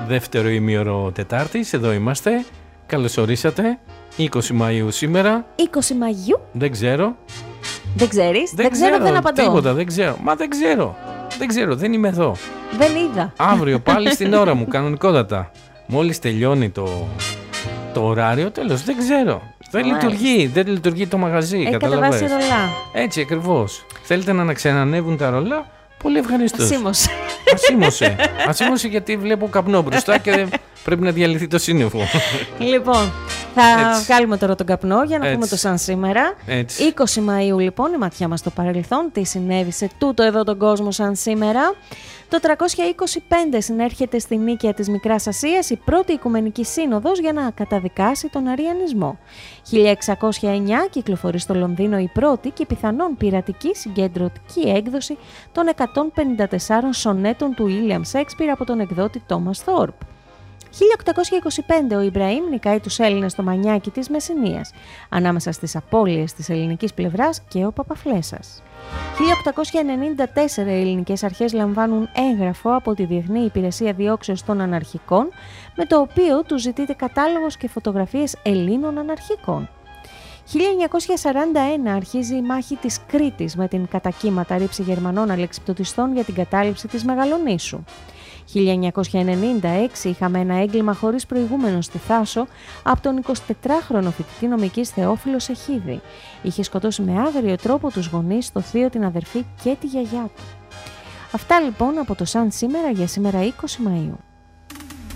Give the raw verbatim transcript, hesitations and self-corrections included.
Δεύτερο ημίωρο Τετάρτης, εδώ είμαστε. Καλώς ορίσατε. είκοσι Μαΐου σήμερα. είκοσι Μαΐου. Δεν ξέρω. Δεν ξέρεις. Δεν, δεν ξέρω, ξέρω, δεν απαντώ. Τίποτα, δεν ξέρω. Μα δεν ξέρω. Δεν ξέρω, δεν είμαι εδώ. Δεν είδα. Αύριο πάλι στην ώρα μου, κανονικότατα. Μόλις τελειώνει το, το ωράριο, τέλος, δεν ξέρω. Δεν Μάλιστα. λειτουργεί, δεν λειτουργεί το μαγαζί, Έχει καταλαβαίνεις. κατεβάσει ρολά. Έτσι ακριβώς. Θέλετε να ξανανεύουν τα ρολά, πολύ ευχαριστώς. Σήμωσε. Ασήμωσε. Ασήμωσε γιατί βλέπω καπνό μπροστά και πρέπει να διαλυθεί το σύννεφο. Λοιπόν, θα Έτσι. βγάλουμε τώρα τον καπνό για να Έτσι. πούμε το σαν σήμερα. Έτσι. είκοσι Μαΐου λοιπόν, η ματιά μας στο παρελθόν, τι συνέβη σε τούτο εδώ τον κόσμο σαν σήμερα. Το τριακόσια είκοσι πέντε συνέρχεται στη Νίκαια της Μικράς Ασίας η πρώτη Οικουμενική Σύνοδος για να καταδικάσει τον αριανισμό. χίλια εξακόσια εννιά κυκλοφορεί στο Λονδίνο η πρώτη και πιθανόν πειρατική συγκεντρωτική έκδοση των εκατόν πενήντα τεσσάρων σονέτων του Ίλιαμ Σέξπιρ από τον εκδότη Τόμας Θόρπ. χίλια οκτακόσια είκοσι πέντε ο Ιμπραήμ νικάει τους Έλληνες στο Μανιάκι της Μεσσηνίας, ανάμεσα στις απώλειες της ελληνικής πλευράς και ο Παπαφλέσσας. χίλια οκτακόσια ενενήντα τέσσερα οι ελληνικές αρχές λαμβάνουν έγγραφο από τη Διεθνή Υπηρεσία Διώξεως των Αναρχικών, με το οποίο τους ζητείται κατάλογος και φωτογραφίες Ελλήνων αναρχικών. χίλια εννιακόσια σαράντα ένα αρχίζει η μάχη της Κρήτης με την κατά κύματα ρήψη Γερμανών αλεξιπτωτιστών για την κατάληψη της Μεγαλονήσου. χίλια εννιακόσια ενενήντα έξι είχαμε ένα έγκλημα χωρίς προηγούμενο στη Θάσο από τον εικοσιτετράχρονο φοιτητή νομικής Θεόφιλο Σεχίδη. Είχε σκοτώσει με άγριο τρόπο τους γονείς, το θείο, την αδερφή και τη γιαγιά του. Αυτά λοιπόν από το Σαν σήμερα για σήμερα είκοσι Μαΐου.